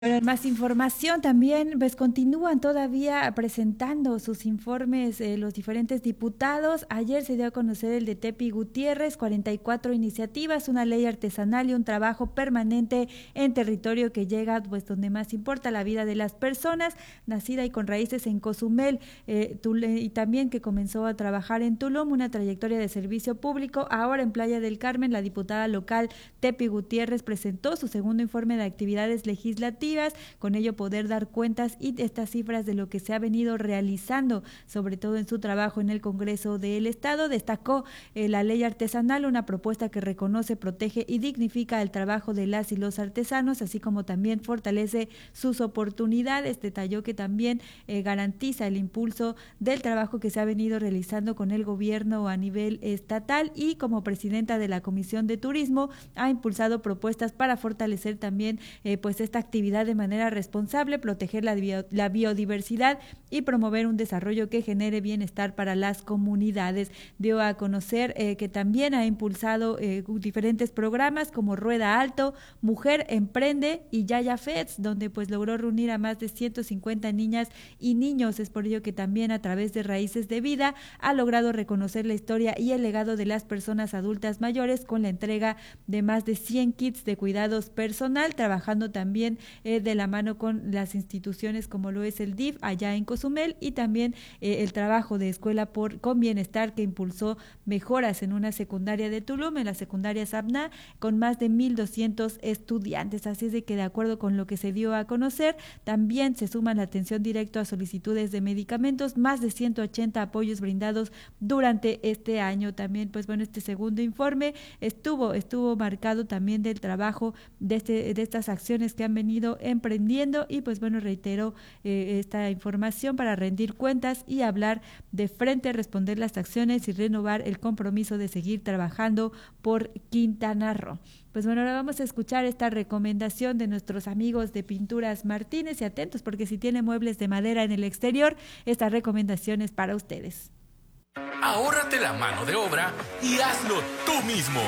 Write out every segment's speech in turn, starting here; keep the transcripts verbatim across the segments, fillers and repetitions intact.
Pero en más información también, pues continúan todavía presentando sus informes eh, los diferentes diputados. Ayer se dio a conocer el de Tepi Gutiérrez, cuarenta y cuatro iniciativas, una ley artesanal y un trabajo permanente en territorio que llega pues donde más importa la vida de las personas, nacida y con raíces en Cozumel eh, y también que comenzó a trabajar en Tulum, una trayectoria de servicio público. Ahora en Playa del Carmen, la diputada local Tepi Gutiérrez presentó su segundo informe de actividades legislativas, con ello poder dar cuentas y estas cifras de lo que se ha venido realizando, sobre todo en su trabajo en el Congreso del Estado. Destacó eh, la ley artesanal, una propuesta que reconoce, protege y dignifica el trabajo de las y los artesanos, así como también fortalece sus oportunidades. Detalló que también eh, garantiza el impulso del trabajo que se ha venido realizando con el gobierno a nivel estatal, y como presidenta de la Comisión de Turismo ha impulsado propuestas para fortalecer también eh, pues esta actividad de manera responsable, proteger la, bio, la biodiversidad y promover un desarrollo que genere bienestar para las comunidades. Dio a conocer eh, que también ha impulsado eh, diferentes programas como Rueda Alto, Mujer Emprende y Yaya Feds, donde pues logró reunir a más de ciento cincuenta niñas y niños. Es por ello que también a través de Raíces de Vida ha logrado reconocer la historia y el legado de las personas adultas mayores con la entrega de más de cien kits de cuidados personal, trabajando también eh, de la mano con las instituciones como lo es el D I F allá en Cozumel, y también eh, el trabajo de Escuela por con Bienestar, que impulsó mejoras en una secundaria de Tulum, en la secundaria Sabna, con más de mil doscientos estudiantes. Así es de que, de acuerdo con lo que se dio a conocer, también se suma la atención directa a solicitudes de medicamentos, más de ciento ochenta apoyos brindados durante este año. También, pues bueno, este segundo informe estuvo estuvo marcado también del trabajo de, este, de estas acciones que han venido emprendiendo, y pues bueno, reitero eh, esta información para rendir cuentas y hablar de frente, responder las acciones y renovar el compromiso de seguir trabajando por Quintana Roo. Pues bueno, ahora vamos a escuchar esta recomendación de nuestros amigos de Pinturas Martínez, y atentos porque si tiene muebles de madera en el exterior, esta recomendación es para ustedes. Ahórrate la mano de obra y hazlo tú mismo.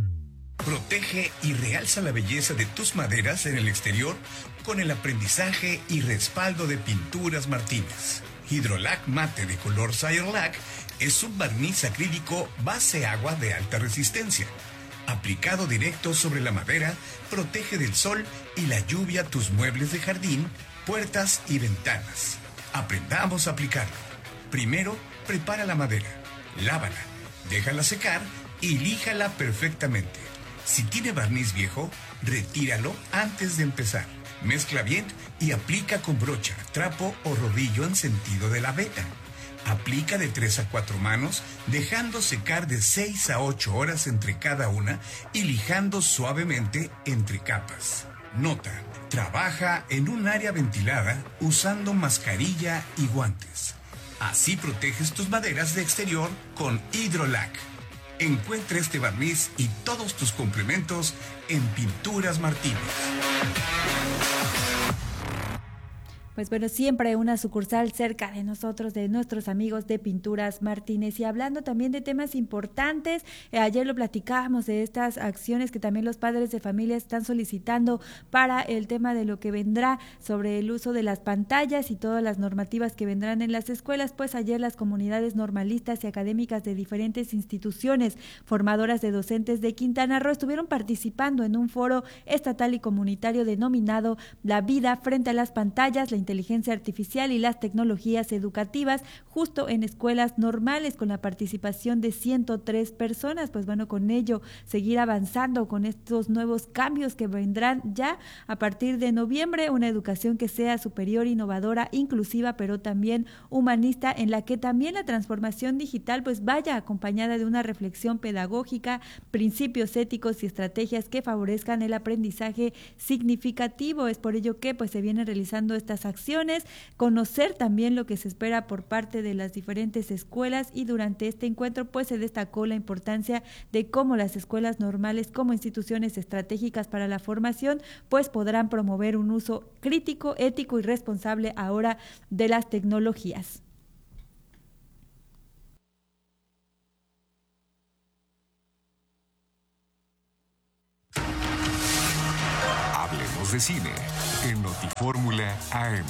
Protege y realza la belleza de tus maderas en el exterior con el aprendizaje y respaldo de Pinturas Martínez. Hidrolac Mate de color Sayerlac es un barniz acrílico base agua de alta resistencia. Aplicado directo sobre la madera, protege del sol y la lluvia tus muebles de jardín, puertas y ventanas. Aprendamos a aplicarlo. Primero, prepara la madera, lávala, déjala secar y líjala perfectamente. Si tiene barniz viejo, retíralo antes de empezar. Mezcla bien y aplica con brocha, trapo o rodillo en sentido de la veta. Aplica de tres a cuatro manos, dejando secar de seis a ocho horas entre cada una y lijando suavemente entre capas. Nota: trabaja en un área ventilada usando mascarilla y guantes. Así proteges tus maderas de exterior con Hidrolac. Encuentra este barniz y todos tus complementos en Pinturas Martínez. Pues bueno, siempre una sucursal cerca de nosotros, de nuestros amigos de Pinturas Martínez. Y hablando también de temas importantes, eh, ayer lo platicábamos de estas acciones que también los padres de familia están solicitando para el tema de lo que vendrá sobre el uso de las pantallas y todas las normativas que vendrán en las escuelas. Pues ayer las comunidades normalistas y académicas de diferentes instituciones formadoras de docentes de Quintana Roo estuvieron participando en un foro estatal y comunitario denominado La vida frente a las pantallas, la inteligencia artificial y las tecnologías educativas, justo en escuelas normales, con la participación de ciento tres personas. Pues bueno, con ello seguir avanzando con estos nuevos cambios que vendrán ya a partir de noviembre, una educación que sea superior, innovadora, inclusiva, pero también humanista, en la que también la transformación digital pues vaya acompañada de una reflexión pedagógica, principios éticos y estrategias que favorezcan el aprendizaje significativo. Es por ello que pues se vienen realizando estas acciones acciones, conocer también lo que se espera por parte de las diferentes escuelas, y durante este encuentro pues se destacó la importancia de cómo las escuelas normales como instituciones estratégicas para la formación pues podrán promover un uso crítico, ético y responsable ahora de las tecnologías. de cine en Notifórmula A M.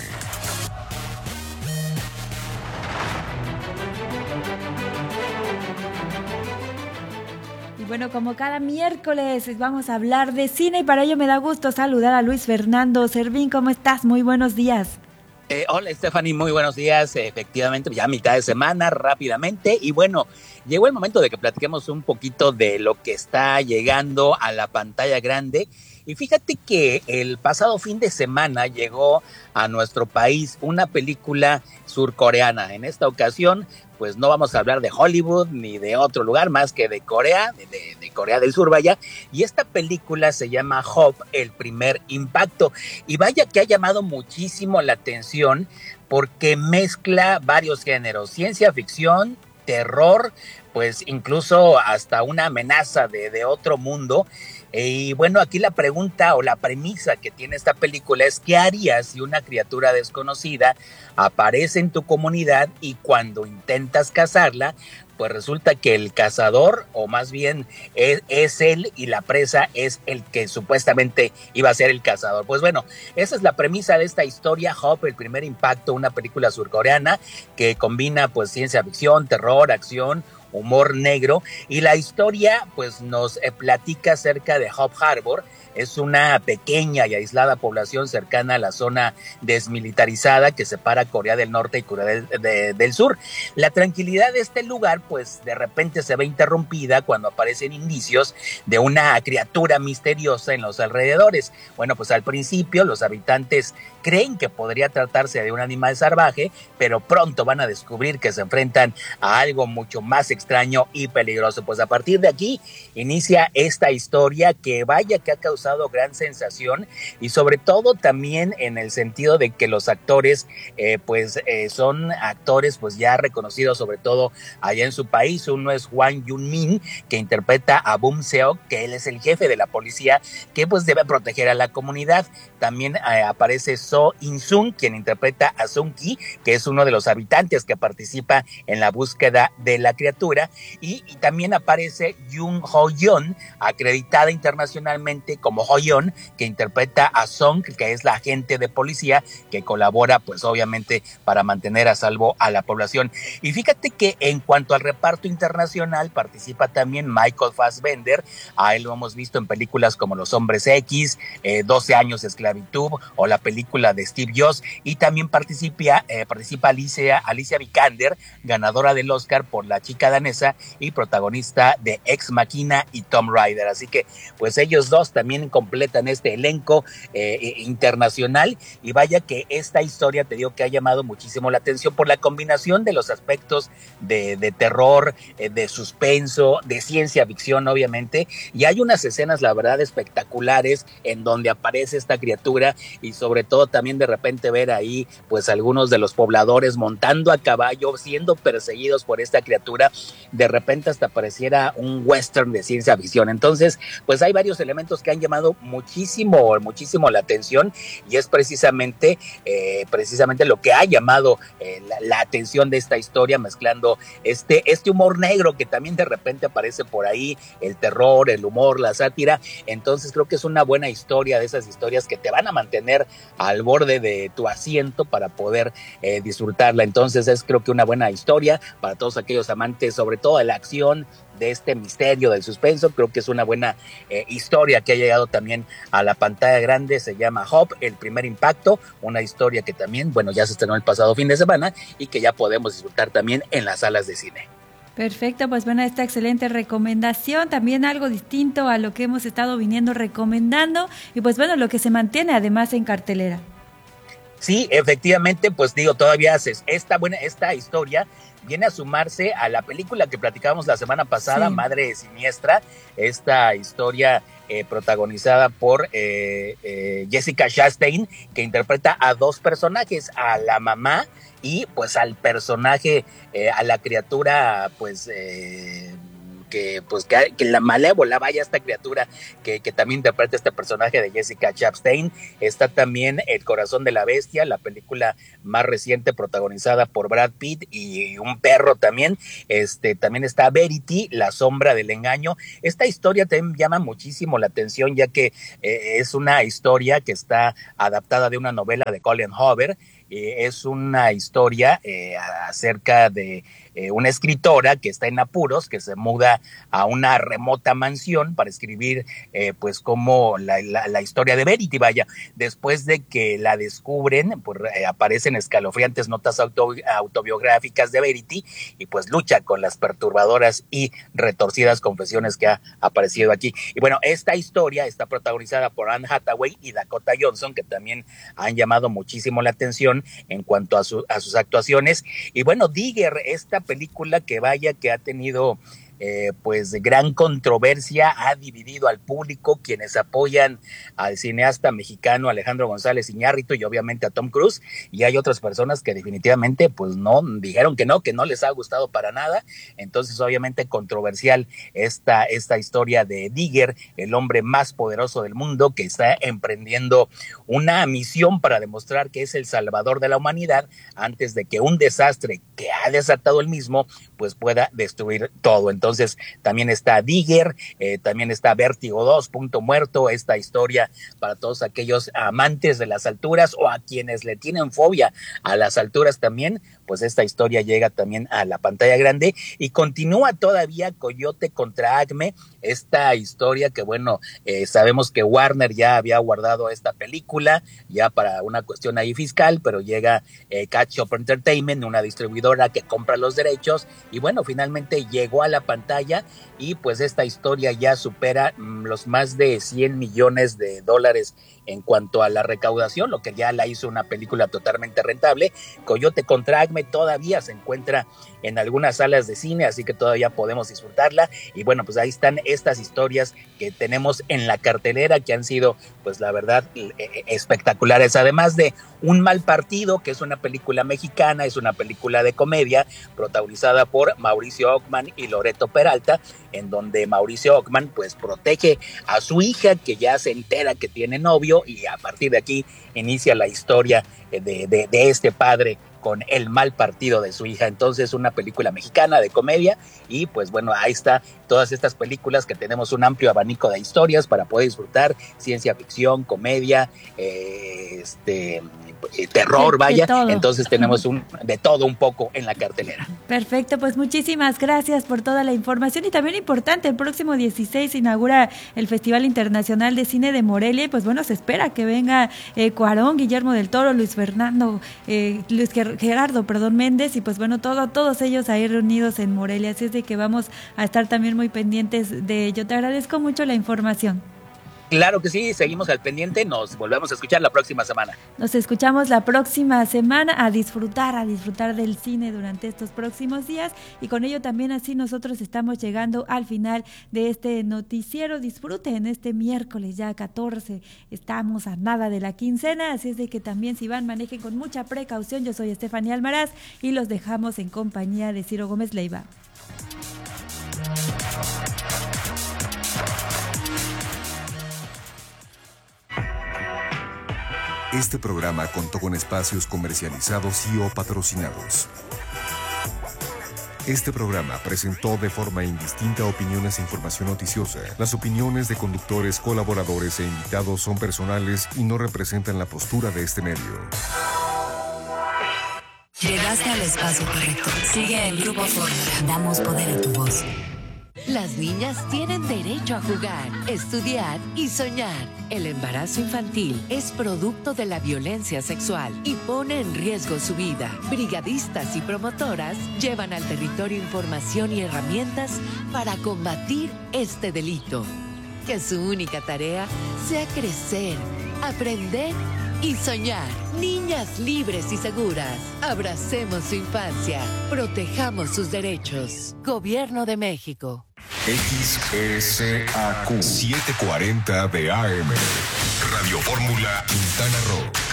Y bueno, como cada miércoles vamos a hablar de cine y para ello me da gusto saludar a Luis Fernando Servín. ¿Cómo estás? Muy buenos días. Eh, hola Stephanie, muy buenos días. Efectivamente, ya mitad de semana, rápidamente. Y bueno, llegó el momento de que platiquemos un poquito de lo que está llegando a la pantalla grande. Y fíjate que el pasado fin de semana llegó a nuestro país una película surcoreana. En esta ocasión, pues no vamos a hablar de Hollywood ni de otro lugar más que de Corea, de, de, de Corea del Sur, vaya. Y esta película se llama Hope, el primer impacto. Y vaya que ha llamado muchísimo la atención porque mezcla varios géneros, ciencia ficción, terror, pues incluso hasta una amenaza de, de otro mundo. Y bueno, aquí la pregunta o la premisa que tiene esta película es: ¿qué harías si una criatura desconocida aparece en tu comunidad y cuando intentas cazarla, pues resulta que el cazador, o más bien es, es él y la presa es el que supuestamente iba a ser el cazador? Pues bueno, esa es la premisa de esta historia, Hope, el primer impacto, una película surcoreana que combina pues ciencia ficción, terror, acción, humor negro, y la historia pues nos eh, platica acerca de Hope Harbor. Es una pequeña y aislada población cercana a la zona desmilitarizada que separa Corea del Norte y Corea del, de, del Sur. La tranquilidad de este lugar pues de repente se ve interrumpida cuando aparecen indicios de una criatura misteriosa en los alrededores. Bueno, pues al principio los habitantes creen que podría tratarse de un animal salvaje, pero pronto van a descubrir que se enfrentan a algo mucho más extraño y peligroso. Pues a partir de aquí inicia esta historia que vaya que ha causado gran sensación, y sobre todo también en el sentido de que los actores eh, pues eh, son actores pues ya reconocidos, sobre todo allá en su país. Uno es Hwang Yun-min, que interpreta a Bum Seok, que él es el jefe de la policía que pues debe proteger a la comunidad. También eh, aparece So In-sung, quien interpreta a Sung-ki, que es uno de los habitantes que participa en la búsqueda de la criatura, y, y también aparece Jung Ho-yeon, acreditada internacionalmente como Ho-yeon, que interpreta a Song, que es la agente de policía que colabora pues obviamente para mantener a salvo a la población. Y fíjate que en cuanto al reparto internacional participa también Michael Fassbender. A él lo hemos visto en películas como Los Hombres X, eh, doce años de esclavitud o la película de Steve Jobs, y también participa, eh, participa Alicia, Alicia Vikander, ganadora del Oscar por La chica danesa y protagonista de Ex Machina y Tomb Raider. Así que pues ellos dos también completan este elenco eh, internacional, y vaya que esta historia, te digo que ha llamado muchísimo la atención por la combinación de los aspectos de, de terror, eh, de suspenso, de ciencia ficción obviamente, y hay unas escenas la verdad espectaculares en donde aparece esta criatura, y sobre todo también de repente ver ahí pues algunos de los pobladores montando a caballo siendo perseguidos por esta criatura. De repente hasta pareciera un western de ciencia ficción. Entonces pues hay varios elementos que han llamado muchísimo, muchísimo la atención, y es precisamente, eh, precisamente lo que ha llamado eh, la, la atención de esta historia, mezclando este, este humor negro que también de repente aparece por ahí, el terror, el humor, la sátira. Entonces creo que es una buena historia, de esas historias que te van a mantener al borde de tu asiento para poder eh, disfrutarla. Entonces es creo que una buena historia para todos aquellos amantes, sobre todo de la acción, de este misterio, del suspenso. Creo que es una buena eh, historia que ha llegado también a la pantalla grande. Se llama Hope, el primer impacto, una historia que también, bueno, ya se estrenó el pasado fin de semana y que ya podemos disfrutar también en las salas de cine. Perfecto, pues bueno, esta excelente recomendación, también algo distinto a lo que hemos estado viniendo recomendando, y pues bueno, lo que se mantiene además en cartelera. Sí, efectivamente, pues digo, todavía haces esta buena, esta historia viene a sumarse a la película que platicábamos la semana pasada, sí. Madre Siniestra, esta historia eh, protagonizada por eh, eh, Jessica Chastain, que interpreta a dos personajes, a la mamá y pues al personaje, eh, a la criatura pues... Eh, que pues que, que la malévola, vaya, esta criatura que, que también interpreta este personaje de Jessica Chastain. Está también El corazón de la bestia, la película más reciente protagonizada por Brad Pitt y un perro también. Este también está Verity, La sombra del engaño. Esta historia también llama muchísimo la atención, ya que eh, es una historia que está adaptada de una novela de Colin Hoover. Eh, es una historia eh, acerca de eh, una escritora que está en apuros, que se muda a una remota mansión para escribir eh, pues como la, la, la historia de Verity, vaya. Después de que la descubren, pues eh, aparecen escalofriantes notas auto, autobiográficas de Verity y pues lucha con las perturbadoras y retorcidas confesiones que ha aparecido aquí. Y bueno, esta historia está protagonizada por Anne Hathaway y Dakota Johnson, que también han llamado muchísimo la atención en cuanto a, su, a sus actuaciones. Y bueno, Digger, esta película que vaya que ha tenido eh, pues gran controversia, ha dividido al público, quienes apoyan al cineasta mexicano Alejandro González Iñárritu y obviamente a Tom Cruise, y hay otras personas que definitivamente pues no, dijeron que no, que no les ha gustado para nada. Entonces obviamente controversial esta, esta historia de Digger, el hombre más poderoso del mundo, que está emprendiendo una misión para demostrar que es el salvador de la humanidad antes de que un desastre que ha desatado él mismo pues pueda destruir todo. Entonces también está Digger, eh, también está Vértigo dos, Punto Muerto, esta historia para todos aquellos amantes de las alturas o a quienes le tienen fobia a las alturas también, pues esta historia llega también a la pantalla grande. Y continúa todavía Coyote contra Acme, esta historia que bueno, eh, sabemos que Warner ya había guardado esta película ya para una cuestión ahí fiscal, pero llega eh, Catch Up Entertainment, una distribuidora que compra los derechos, y bueno, finalmente llegó a la pantalla y pues esta historia ya supera mmm, los más de cien millones de dólares en cuanto a la recaudación, lo que ya la hizo una película totalmente rentable. Coyote contra Acme todavía se encuentra en algunas salas de cine, así que todavía podemos disfrutarla. Y bueno, pues ahí están estas historias que tenemos en la cartelera, que han sido, pues la verdad, espectaculares. Además de Un mal partido, que es una película mexicana, es una película de comedia protagonizada por Mauricio Ockman y Loreto Peralta, en donde Mauricio Ockman pues protege a su hija, que ya se entera que tiene novio, y a partir de aquí inicia la historia de, de, de este padre con el mal partido de su hija. Entonces, una película mexicana de comedia, y pues bueno, ahí está todas estas películas que tenemos un amplio abanico de historias para poder disfrutar, ciencia ficción, comedia, eh, este eh, terror, vaya, entonces tenemos un de todo un poco en la cartelera. Perfecto, pues muchísimas gracias por toda la información. Y también importante, el próximo dieciséis se inaugura el Festival Internacional de Cine de Morelia, y pues bueno, se espera que venga eh, Cuarón, Guillermo del Toro, Luis Fernando, eh, Luis Gerardo, perdón, Méndez, y pues bueno, todo, todos ellos ahí reunidos en Morelia, así es de que vamos a estar también muy pendientes de ello. Te agradezco mucho la información. Claro que sí, seguimos al pendiente, nos volvemos a escuchar la próxima semana. Nos escuchamos la próxima semana, a disfrutar, a disfrutar del cine durante estos próximos días, y con ello también así nosotros estamos llegando al final de este noticiero. Disfruten este miércoles ya catorce, estamos a nada de la quincena, así es de que también si van, manejen con mucha precaución. Yo soy Estefanía Almaraz y los dejamos en compañía de Ciro Gómez Leiva. Este programa contó con espacios comercializados y o patrocinados. Este programa presentó de forma indistinta opiniones e información noticiosa. Las opiniones de conductores, colaboradores e invitados son personales y no representan la postura de este medio. Llegaste al espacio correcto. Sigue el Grupo Fórmula. Damos poder a tu voz. Las niñas tienen derecho a jugar, estudiar y soñar. El embarazo infantil es producto de la violencia sexual y pone en riesgo su vida. Brigadistas y promotoras llevan al territorio información y herramientas para combatir este delito. Que su única tarea sea crecer, aprender y soñar. Niñas libres y seguras. Abracemos su infancia. Protejamos sus derechos. Gobierno de México. X S A Q setecientos cuarenta de A M. Radio Fórmula Quintana Roo. Transmite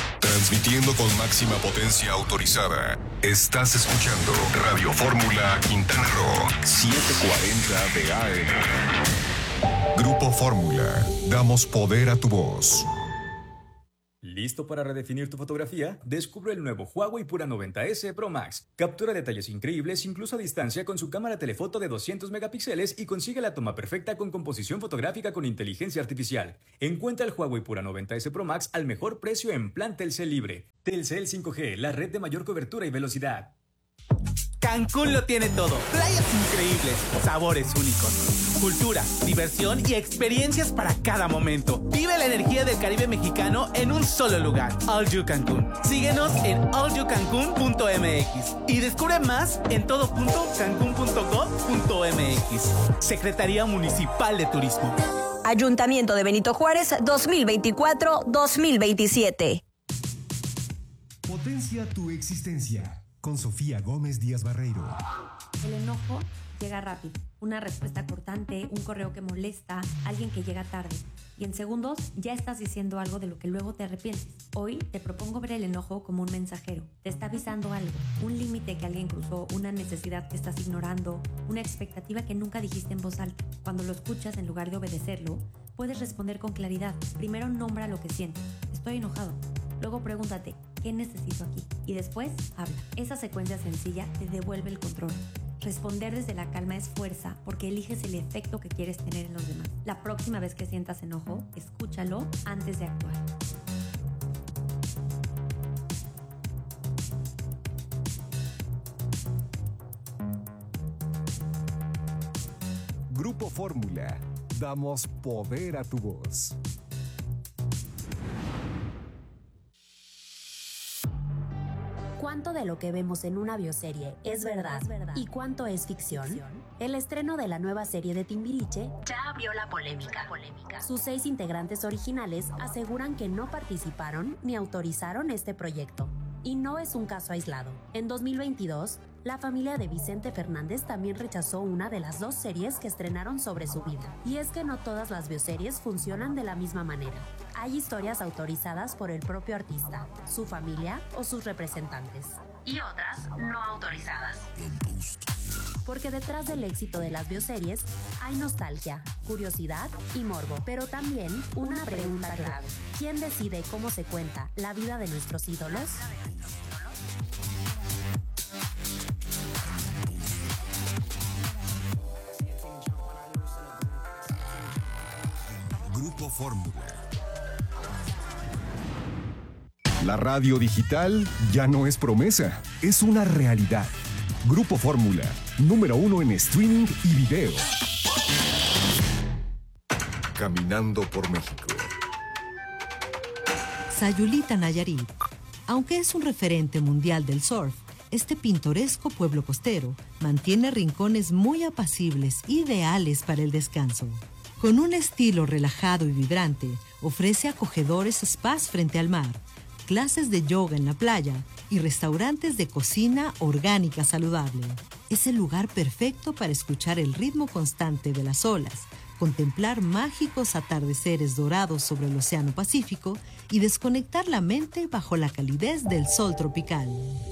Transmitiendo con máxima potencia autorizada. Estás escuchando Radio Fórmula Quintana Roo, setecientos cuarenta de A M. Grupo Fórmula. Damos poder a tu voz. ¿Listo para redefinir tu fotografía? Descubre el nuevo Huawei Pura noventa ese Pro Max. Captura detalles increíbles incluso a distancia con su cámara telefoto de doscientos megapíxeles y consigue la toma perfecta con composición fotográfica con inteligencia artificial. Encuentra el Huawei Pura noventa ese Pro Max al mejor precio en plan Telcel Libre. Telcel cinco G, la red de mayor cobertura y velocidad. Cancún lo tiene todo. Playas increíbles, sabores únicos, cultura, diversión y experiencias para cada momento. Vive la energía del Caribe mexicano en un solo lugar. All You Cancún. Síguenos en all you cancún punto m x y descubre más en todo punto cancún punto gov punto m x. Secretaría Municipal de Turismo. Ayuntamiento de Benito Juárez dos mil veinticuatro dos mil veintisiete. Potencia tu existencia. Con Sofía Gómez Díaz Barreiro. El enojo llega rápido. Una respuesta cortante, un correo que molesta, alguien que llega tarde. Y en segundos ya estás diciendo algo de lo que luego te arrepientes. Hoy te propongo ver el enojo como un mensajero. Te está avisando algo, un límite que alguien cruzó, una necesidad que estás ignorando, una expectativa que nunca dijiste en voz alta. Cuando lo escuchas, en lugar de obedecerlo, puedes responder con claridad. Primero nombra lo que sientes. Estoy enojado. Luego pregúntate, ¿qué necesito aquí? Y después, habla. Esa secuencia sencilla te devuelve el control. Responder desde la calma es fuerza porque eliges el efecto que quieres tener en los demás. La próxima vez que sientas enojo, escúchalo antes de actuar. Grupo Fórmula. Damos poder a tu voz. ¿Cuánto de lo que vemos en una bioserie es verdad, es verdad y cuánto es ficción? ¿Ficción? El estreno de la nueva serie de Timbiriche ya abrió la polémica. polémica. Sus seis integrantes originales aseguran que no participaron ni autorizaron este proyecto. Y no es un caso aislado. En dos mil veintidós, la familia de Vicente Fernández también rechazó una de las dos series que estrenaron sobre su vida. Y es que no todas las bioseries funcionan de la misma manera. Hay historias autorizadas por el propio artista, su familia o sus representantes. Y otras no autorizadas. Porque detrás del éxito de las bioseries hay nostalgia, curiosidad y morbo. Pero también una pregunta clave. ¿Quién decide cómo se cuenta la vida de nuestros ídolos? Grupo Fórmula. La radio digital ya no es promesa, es una realidad. Grupo Fórmula, número uno en streaming y video. Caminando por México. Sayulita, Nayarit. Aunque es un referente mundial del surf, este pintoresco pueblo costero mantiene rincones muy apacibles, ideales para el descanso. Con un estilo relajado y vibrante, ofrece acogedores spas frente al mar, clases de yoga en la playa y restaurantes de cocina orgánica saludable. Es el lugar perfecto para escuchar el ritmo constante de las olas, contemplar mágicos atardeceres dorados sobre el Océano Pacífico y desconectar la mente bajo la calidez del sol tropical.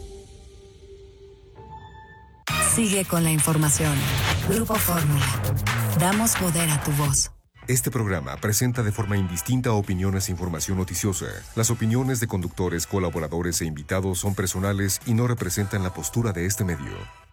Sigue con la información. Grupo Fórmula. Damos poder a tu voz. Este programa presenta de forma indistinta opiniones e información noticiosa. Las opiniones de conductores, colaboradores e invitados son personales y no representan la postura de este medio.